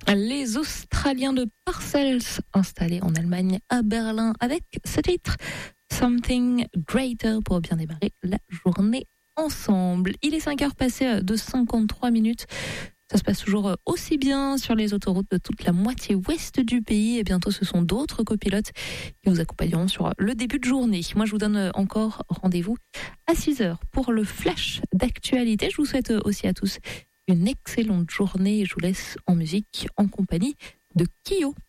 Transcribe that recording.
Les Australiens de Parcells, installés en Allemagne à Berlin, avec ce titre Something Greater pour bien démarrer la journée ensemble. Il est 5 heures passées de 53 minutes. Ça se passe toujours aussi bien sur les autoroutes de toute la moitié ouest du pays. Et bientôt, ce sont d'autres copilotes qui vous accompagneront sur le début de journée. Moi, je vous donne encore rendez-vous à 6 heures pour le flash d'actualité. Je vous souhaite aussi à tous une excellente journée et je vous laisse en musique en compagnie de Kyo.